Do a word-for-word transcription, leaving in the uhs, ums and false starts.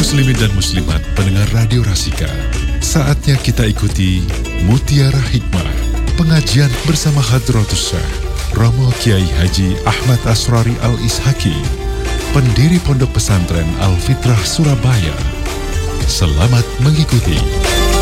Muslimin dan muslimat pendengar Radio Rasika, saatnya kita ikuti Mutiara Hikmah, pengajian bersama Hadratus Syekh Romo Kiai Haji Ahmad Asrari Al-Ishaki, pendiri Pondok Pesantren Al-Fitrah Surabaya. Selamat mengikuti.